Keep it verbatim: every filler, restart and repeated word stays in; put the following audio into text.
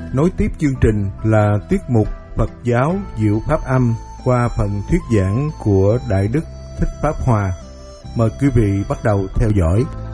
Nối tiếp chương trình là tiết mục Phật giáo Diệu Pháp Âm qua phần thuyết giảng của Đại Đức Thích Pháp Hòa. Mời quý vị bắt đầu theo dõi.